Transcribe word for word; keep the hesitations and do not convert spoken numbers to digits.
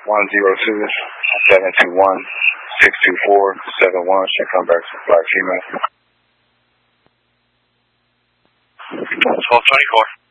one zero two, seven two one, six two four, seven one. Should come back to flight female. twelve twenty-four.